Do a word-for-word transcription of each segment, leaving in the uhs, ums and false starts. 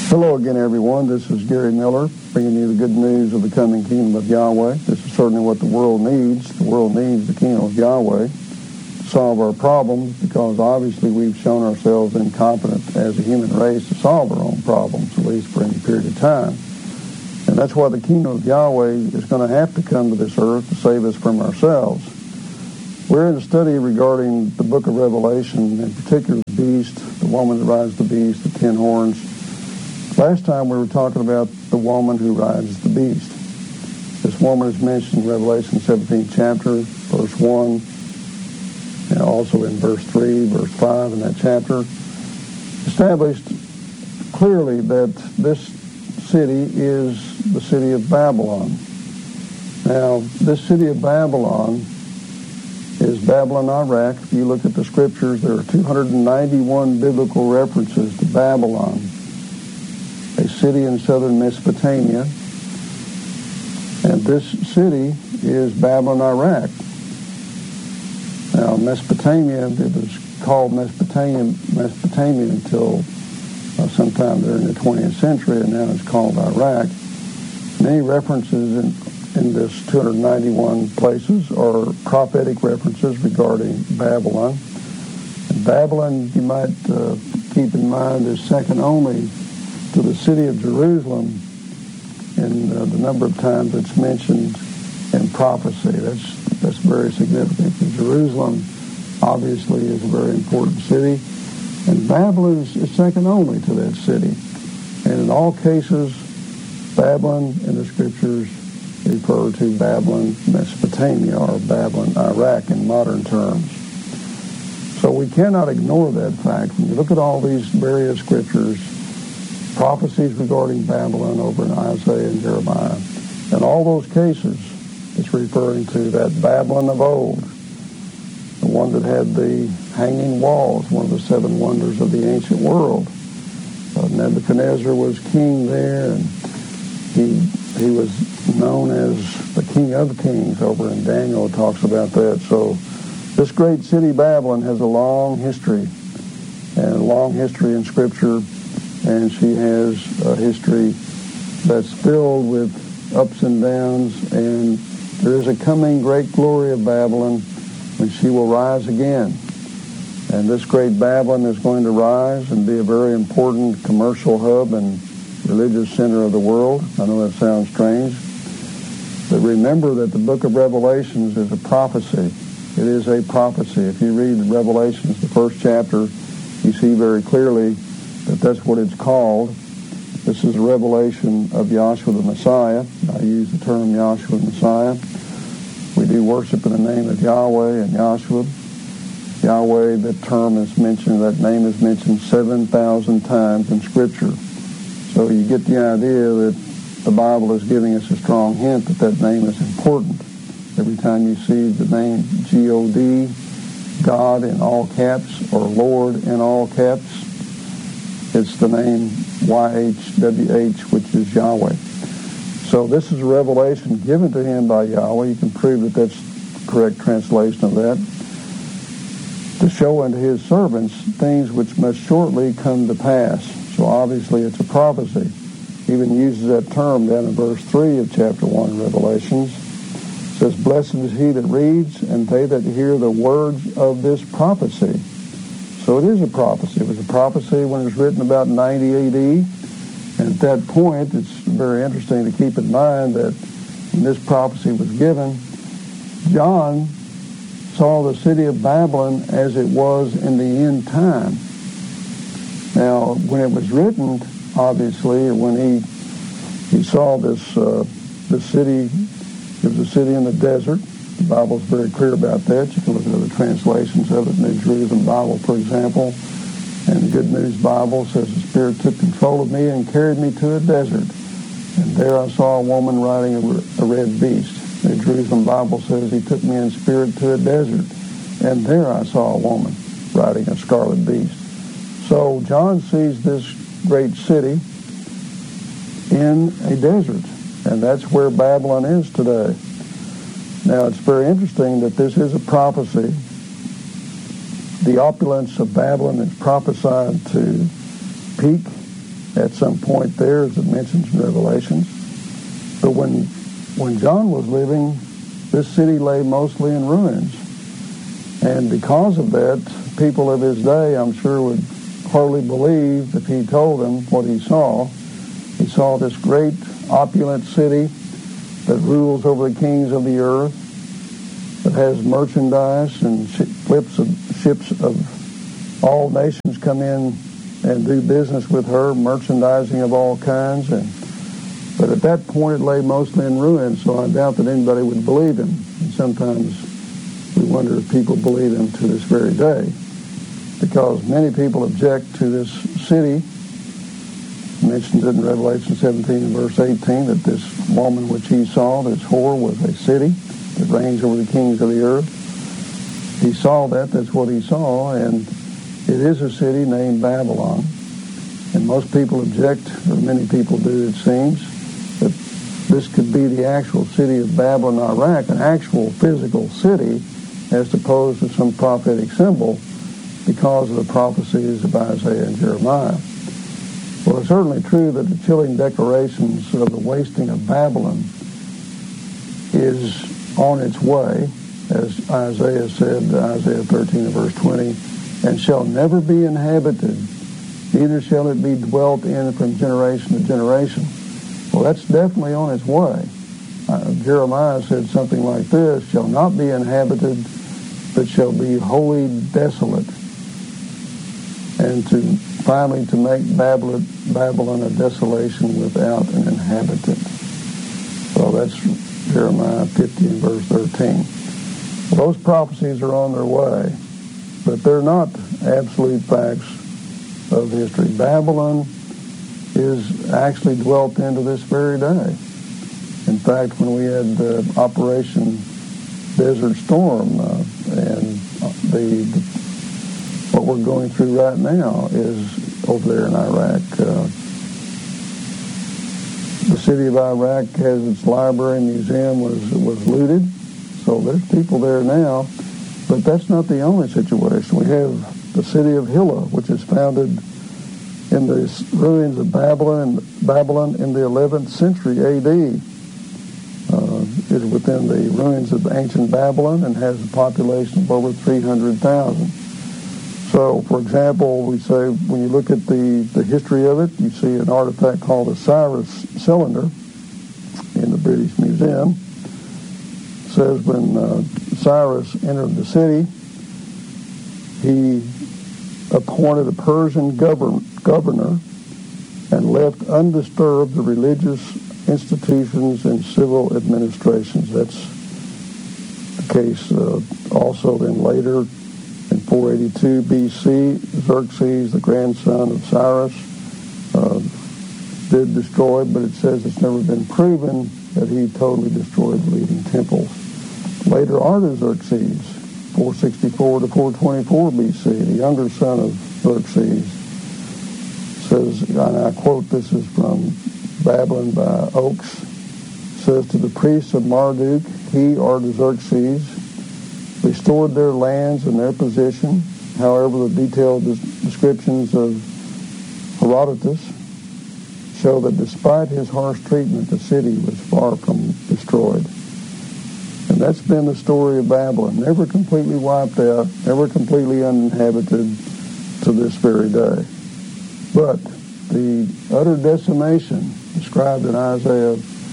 Hello again, everyone. This is Gary Miller, bringing you the good news of the coming kingdom of Yahweh. This is certainly what the world needs. The world needs the kingdom of Yahweh to solve our problems, because obviously we've shown ourselves incompetent as a human race to solve our own problems, at least for any period of time. And that's why the kingdom of Yahweh is going to have to come to this earth to save us from ourselves. We're in a study regarding the book of Revelation, in particular the beast, the woman that rides the beast, the ten horns. Last time we were talking about the woman who rides the beast. This woman is mentioned in Revelation seventeenth chapter, verse one, and also in verse three, verse five in that chapter. Established clearly that this city is the city of Babylon. Now, this city of Babylon is Babylon, Iraq. If you look at the scriptures, there are two hundred ninety-one biblical references to Babylon, a city in southern Mesopotamia. And this city is Babylon, Iraq. Now, Mesopotamia, it was called Mesopotamia, Mesopotamia until uh, sometime during the twentieth century, and now it's called Iraq. Many references in, in this two hundred ninety-one places are prophetic references regarding Babylon. And Babylon, you might uh, keep in mind, is second only to the city of Jerusalem in uh, the number of times it's mentioned in prophecy. That's that's very significant. Jerusalem obviously is a very important city, and Babylon is, is second only to that city. And in all cases, Babylon in the scriptures refer to Babylon, Mesopotamia, or Babylon, Iraq in modern terms. So we cannot ignore that fact. When you look at all these various scriptures, prophecies regarding Babylon over in Isaiah and Jeremiah, in all those cases, it's referring to that Babylon of old, the one that had the hanging walls, one of the seven wonders of the ancient world. Uh, Nebuchadnezzar was king there, and he he was known as the King of Kings. Over in Daniel, it talks about that. So this great city, Babylon, has a long history, and a long history in Scripture. And she has a history that's filled with ups and downs, and there is a coming great glory of Babylon when she will rise again. And this great Babylon is going to rise and be a very important commercial hub and religious center of the world. I know that sounds strange, but remember that the book of Revelations is a prophecy. It is a prophecy. If you read Revelations, the first chapter, you see very clearly that that's what it's called. This is a revelation of Yahshua the Messiah. I use the term Yahshua the Messiah. We do worship in the name of Yahweh and Yahshua. Yahweh, that term is mentioned, that name is mentioned seven thousand times in Scripture. So you get the idea that the Bible is giving us a strong hint that that name is important. Every time you see the name G O D, God in all caps, or Lord in all caps, it's the name Y H W H, which is Yahweh. So this is a revelation given to him by Yahweh. You can prove that that's the correct translation of that. To show unto his servants things which must shortly come to pass. So obviously it's a prophecy. He even uses that term down in verse three of chapter one of Revelations. It says, "Blessed is he that reads, and they that hear the words of this prophecy." So it is a prophecy. It was a prophecy when it was written about ninety A D. And at that point, it's very interesting to keep in mind that when this prophecy was given, John saw the city of Babylon as it was in the end time. Now, when it was written, obviously, when he he saw this uh, this city, it was a city in the desert. The Bible's very clear about that. You can look at other translations of it. New Jerusalem Bible, for example, and the Good News Bible says, "The Spirit took control of me and carried me to a desert. And there I saw a woman riding a, a red beast." The Jerusalem Bible says, "He took me in spirit to a desert. And there I saw a woman riding a scarlet beast." So John sees this great city in a desert. And that's where Babylon is today. Now, it's very interesting that this is a prophecy. The opulence of Babylon is prophesied to peak at some point there, as it mentions in Revelations. But when when John was living, this city lay mostly in ruins. And because of that, people of his day, I'm sure, would hardly believe if he told them what he saw. He saw this great, opulent city that rules over the kings of the earth, that has merchandise and ships of, ships of all nations come in and do business with her, merchandising of all kinds. And but at that point, it lay mostly in ruins, so I doubt that anybody would believe him. And sometimes we wonder if people believe him to this very day, because many people object to this city. It mentions it in Revelation seventeen and verse eighteen that this woman which he saw, this whore, was a city that reigns over the kings of the earth. He saw that, that's what he saw, and it is a city named Babylon. And most people object, or many people do, it seems, that this could be the actual city of Babylon, Iraq, an actual physical city, as opposed to some prophetic symbol, because of the prophecies of Isaiah and Jeremiah. Well, it's certainly true that the chilling declarations of the wasting of Babylon is on its way, as Isaiah said, Isaiah thirteen and verse twenty, and shall never be inhabited, neither shall it be dwelt in from generation to generation. Well, that's definitely on its way. Uh, Jeremiah said something like this, shall not be inhabited, but shall be wholly desolate. And to finally to make Babylon, Babylon a desolation without an inhabitant. So that's Jeremiah fifty and verse thirteen. Well, those prophecies are on their way, but they're not absolute facts of history. Babylon is actually dwelt into this very day. In fact, when we had uh, Operation Desert Storm, uh, and the, the what we're going through right now is over there in Iraq. Uh, the city of Iraq has its library and museum was was looted, so there's people there now. But that's not the only situation. We have the city of Hilla, which is founded in the ruins of Babylon, Babylon in the eleventh century A D. Uh, is within the ruins of ancient Babylon and has a population of over three hundred thousand. So, for example, we say when you look at the, the history of it, you see an artifact called a Cyrus cylinder in the British Museum. It says when uh, Cyrus entered the city, he appointed a Persian govern, governor and left undisturbed the religious institutions and civil administrations. That's the case uh, also then later in four eighty-two B C, Xerxes, the grandson of Cyrus, uh, did destroy, but it says it's never been proven that he totally destroyed the leading temples. Later, Artaxerxes, four sixty-four to four twenty-four B C, the younger son of Xerxes, says, and I quote, this is from Babylon by Oakes, says, to the priests of Marduk, he, Artaxerxes, restored their lands and their position. However, the detailed descriptions of Herodotus show that despite his harsh treatment, the city was far from destroyed. And that's been the story of Babylon, never completely wiped out, never completely uninhabited to this very day. But the utter decimation described in Isaiah,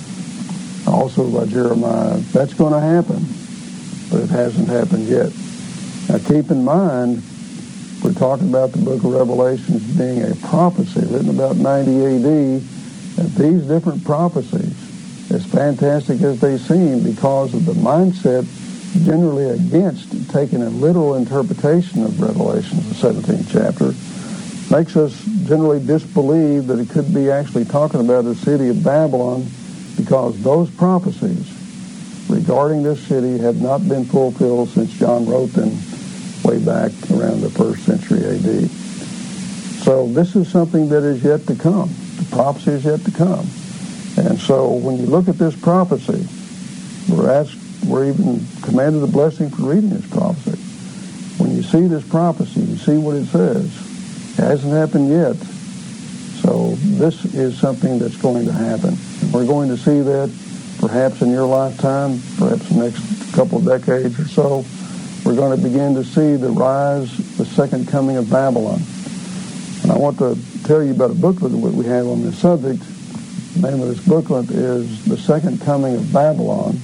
also by Jeremiah, that's going to happen. But it hasn't happened yet. Now keep in mind, we're talking about the book of Revelations being a prophecy written about ninety A D, and these different prophecies, as fantastic as they seem, because of the mindset generally against taking a literal interpretation of Revelation, the seventeenth chapter, makes us generally disbelieve that it could be actually talking about the city of Babylon, because those prophecies regarding this city have not been fulfilled since John wrote them way back around the first century A D. So this is something that is yet to come. The prophecy is yet to come. And so when you look at this prophecy, we're asked, we're even commanded a blessing for reading this prophecy. When you see this prophecy, you see what it says. It hasn't happened yet. So this is something that's going to happen. We're going to see that perhaps in your lifetime, perhaps the next couple of decades or so. We're going to begin to see the rise, the second coming of Babylon. And I want to tell you about a booklet that we have on this subject. The name of this booklet is The Second Coming of Babylon.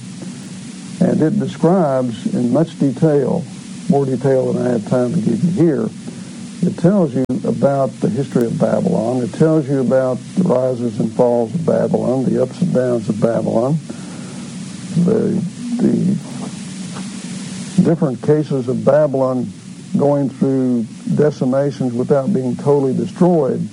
And it describes in much detail, more detail than I have time to give you here. It tells you about the history of Babylon. It tells you about the rises and falls of Babylon, the ups and downs of Babylon, the, the different cases of Babylon going through decimations without being totally destroyed.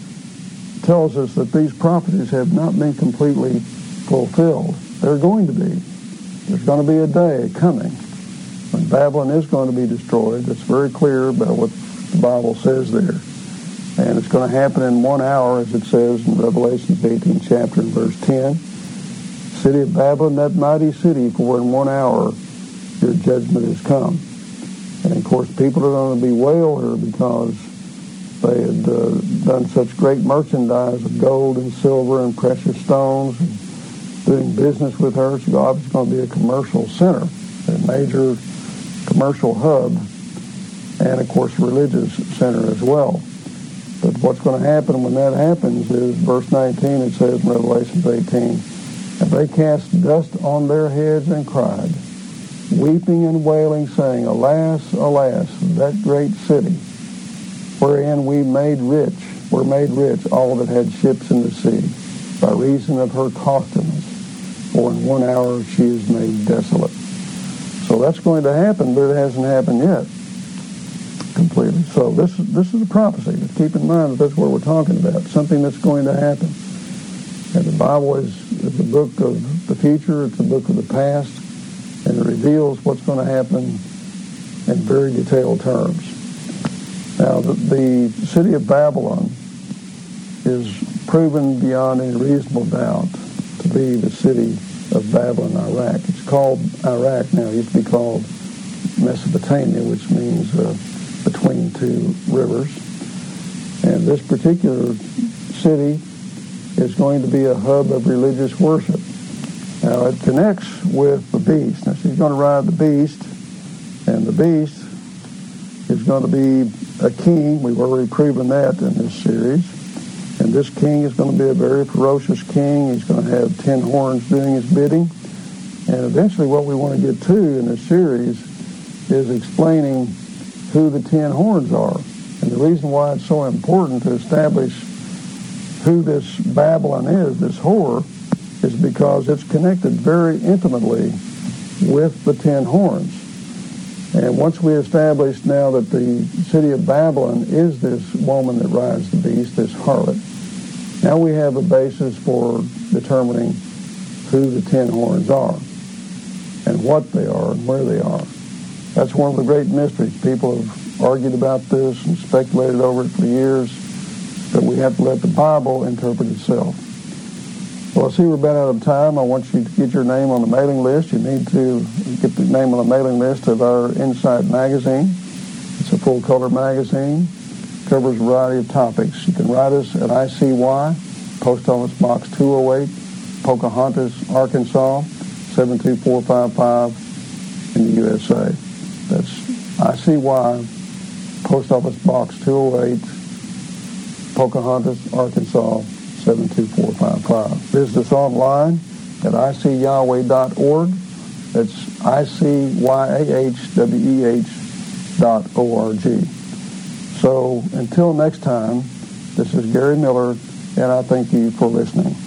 Tells us that these prophecies have not been completely fulfilled. They're going to be. There's going to be a day coming when Babylon is going to be destroyed. It's very clear about what the Bible says there. And it's going to happen in one hour, as it says in Revelation eighteenth chapter and verse ten. City of Babylon, that mighty city, for in one hour your judgment has come. And of course, people are going to bewail her because they had uh, done such great merchandise of gold and silver and precious stones and doing business with her. She's obviously going to be a commercial center, a major commercial hub, and of course, a religious center as well. But what's going to happen when that happens is, verse nineteen, it says in Revelation eighteen, and they cast dust on their heads and cried, weeping and wailing, saying, Alas, alas, that great city, wherein we made rich, were made rich all that had ships in the sea, by reason of her costliness. For in one hour she is made desolate. So that's going to happen, but it hasn't happened yet completely. So this, this is a prophecy. But keep in mind that that's what we're talking about, something that's going to happen. And the Bible is, is a book of the future, it's a book of the past, and it reveals what's going to happen in very detailed terms. Now, the, the city of Babylon is proven beyond any reasonable doubt to be the city of Babylon, Iraq. It's called Iraq now. It used to be called Mesopotamia, which means uh, between two rivers. And this particular city is going to be a hub of religious worship. Now, it connects with the beast. Now, she's going to ride the beast, and the beast is going to be a king. We've already proven that in this series. And this king is going to be a very ferocious king. He's going to have ten horns doing his bidding. And eventually what we want to get to in this series is explaining who the ten horns are. And the reason why it's so important to establish who this Babylon is, this whore, is because it's connected very intimately with the ten horns. And once we establish now that the city of Babylon is this woman that rides the beast, this harlot, now we have a basis for determining who the ten horns are and what they are and where they are. That's one of the great mysteries. People have argued about this and speculated over it for years, but we have to let the Bible interpret itself. Well, I see we're about out of time. I want you to get your name on the mailing list. You need to get the name on the mailing list of our Insight magazine. It's a full-color magazine. It covers a variety of topics. You can write us at I C Y, Post Office Box two oh eight, Pocahontas, Arkansas, seven two four five five in the U S A. That's I C Y, Post Office Box two oh eight, Pocahontas, Arkansas, seven two four five five. Visit us online at I C Yahweh dot org. That's I C Y A H W E H dot O R G. So until next time, this is Gary Miller, and I thank you for listening.